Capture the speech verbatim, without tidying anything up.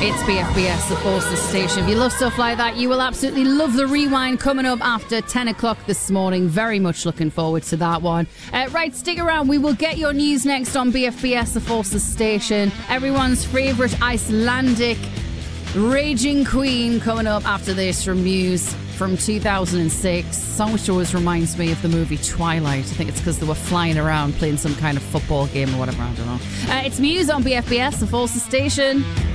It's B F B S, the Forces station. If you love stuff like that, you will absolutely love the rewind coming up after ten o'clock this morning. Very much looking forward to that one. Uh, right, stick around. We will get your news next on B F B S, the Forces station. Everyone's favourite Icelandic raging queen coming up after this from Muse from two thousand six. Song which always reminds me of the movie Twilight. I think it's because they were flying around playing some kind of football game or whatever. I don't know. Uh, it's Muse on B F B S, the Forces station.